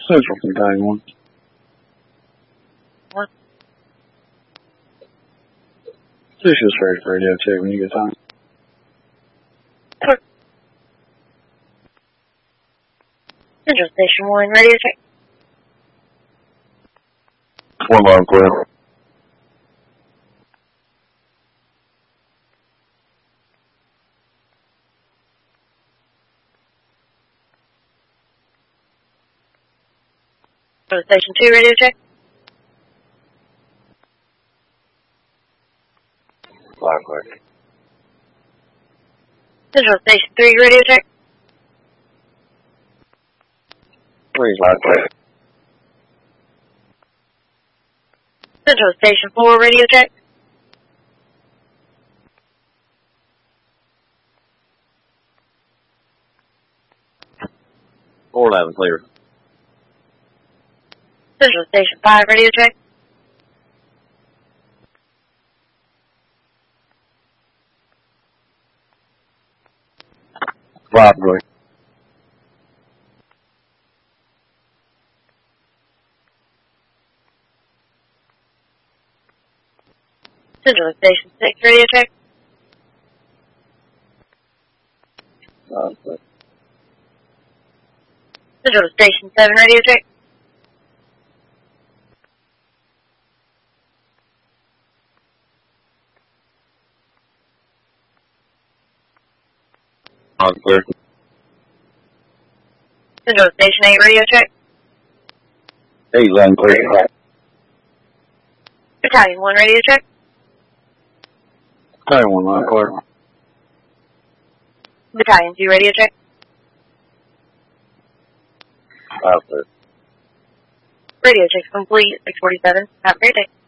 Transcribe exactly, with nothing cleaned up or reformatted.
Central from Battalion one. What? Station is ready for radio check when you get time. Central Station one, radio check. One line clear. Central Station two, radio check. Line clear. Central Station three, radio check. Three line clear. Central Station four, radio check. Four eleven clear. Central Station five, radio check. Five clear. Central Station six, radio check. Line clear. Central Station seven, radio check. Line clear. Central Station eight, radio check. Eight line clear. Battalion one, radio check. Battalion one line clear. Battalion two, radio check. Five clear. Radio check complete, six forty-seven. Have a great day.